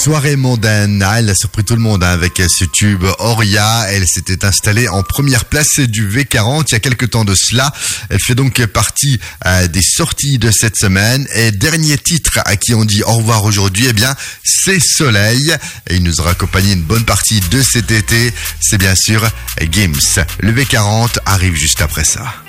Soirée mondaine, elle a surpris tout le monde avec ce tube Oria. Elle s'était installée en première place du V40 il y a quelques temps de cela. Elle fait donc partie des sorties de cette semaine. Et dernier titre à qui on dit au revoir aujourd'hui, eh bien, c'est Soleil. Et il nous aura accompagné une bonne partie de cet été. C'est bien sûr Gims. Le V40 arrive juste après ça.